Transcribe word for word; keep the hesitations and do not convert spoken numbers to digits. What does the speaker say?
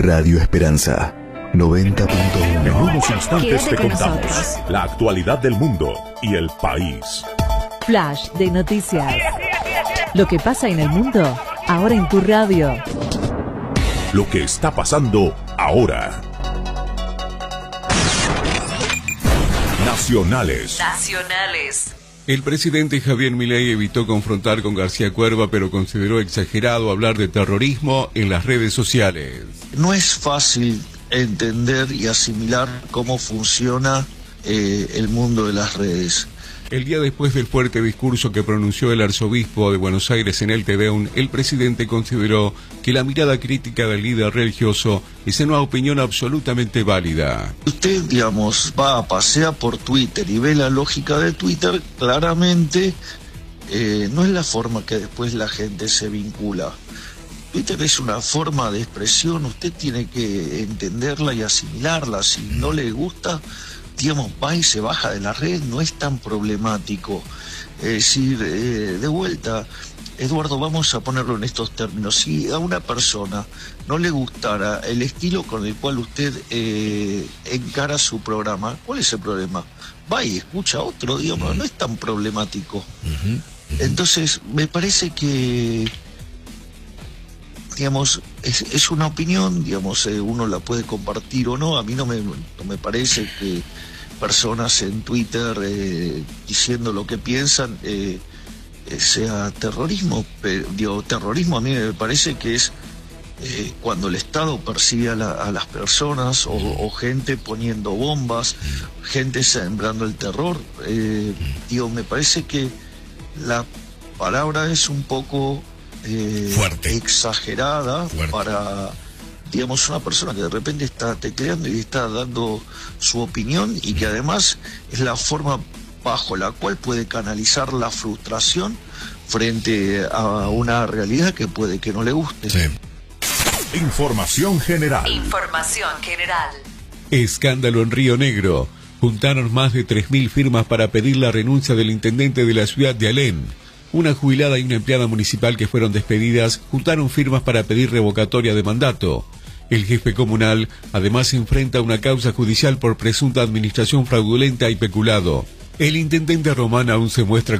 Radio Esperanza noventa punto uno. En unos instantes te contamos nosotros. la actualidad del mundo y el país. Flash de noticias. Lo que pasa en el mundo, ahora en tu radio. Lo que está pasando ahora. Nacionales. Nacionales. El presidente Javier Milei evitó confrontar con García Cuerva, pero consideró exagerado hablar de terrorismo en las redes sociales. No es fácil entender y asimilar cómo funciona eh, el mundo de las redes. El día después del fuerte discurso que pronunció el arzobispo de Buenos Aires en el Tedeum, el presidente consideró que la mirada crítica del líder religioso es una opinión absolutamente válida. Usted, digamos, va a pasear por Twitter y ve la lógica de Twitter, claramente eh, no es la forma que después la gente se vincula. Twitter es una forma de expresión, usted tiene que entenderla y asimilarla. Si no le gusta, digamos, va y se baja de la red, no es tan problemático. Es decir, eh, de vuelta, Eduardo, vamos a ponerlo en estos términos. Si a una persona no le gustara el estilo con el cual usted eh, encara su programa, ¿cuál es el problema? Va y escucha otro, digamos, no es tan problemático. Uh-huh, uh-huh. Entonces, me parece que, digamos, es, es una opinión, digamos, eh, uno la puede compartir o no. A mí no me, no me parece que personas en Twitter eh, diciendo lo que piensan eh, eh, sea terrorismo. Pero, digo, terrorismo a mí me parece que es eh, cuando el Estado persigue a, la, a las personas o, o gente poniendo bombas, gente sembrando el terror. Eh, digo, me parece que la palabra es un poco Eh, Fuerte. exagerada Fuerte. Para, digamos, una persona que de repente está tecleando y está dando su opinión y que además es la forma bajo la cual puede canalizar la frustración frente a una realidad que puede que no le guste. Sí. Información general. Información general. Escándalo en Río Negro. Juntaron más de tres mil firmas para pedir la renuncia del intendente de la ciudad de Alén. Una jubilada y una empleada municipal que fueron despedidas juntaron firmas para pedir revocatoria de mandato. El jefe comunal además se enfrenta a una causa judicial por presunta administración fraudulenta y peculado. El intendente Román aún se muestra